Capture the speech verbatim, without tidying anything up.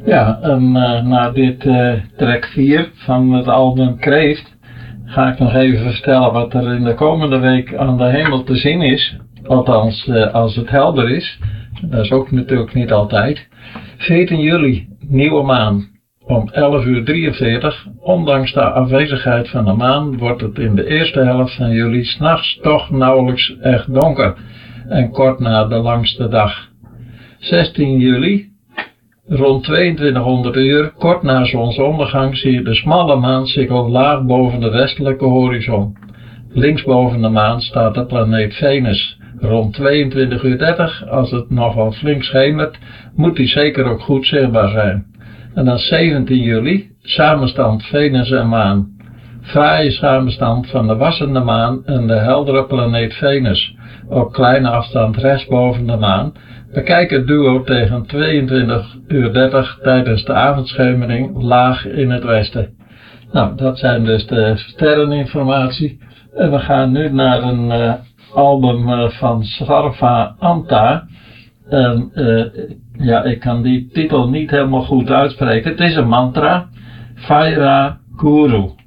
Ja, en uh, na dit uh, track vier van het album Kreeft ga ik nog even vertellen wat er in de komende week aan de hemel te zien is. Althans, uh, als het helder is. Dat is ook natuurlijk niet altijd. veertien juli, nieuwe maan. Om elf uur drieënveertig, ondanks de afwezigheid van de maan, wordt het in de eerste helft van juli 's nachts toch nauwelijks echt donker. En kort na de langste dag. zestien juli, rond tweeëntwintighonderd uur, kort na zonsondergang, zie je de smalle maansikkel laag boven de westelijke horizon. Links boven de maan staat de planeet Venus. Rond tweeëntwintig uur dertig, als het nogal flink schemert, moet die zeker ook goed zichtbaar zijn. En dan zeventien juli, samenstand Venus en maan. Fraaie samenstand van de wassende maan en de heldere planeet Venus. Op kleine afstand rechts boven de maan. Bekijk het duo tegen tweeëntwintig uur dertig tijdens de avondschemering laag in het westen. Nou, dat zijn dus de sterreninformatie. En we gaan nu naar een uh, album uh, van Sarva Anta. En uh, ja, ik kan die titel niet helemaal goed uitspreken. Het is een mantra. Vaira Guru.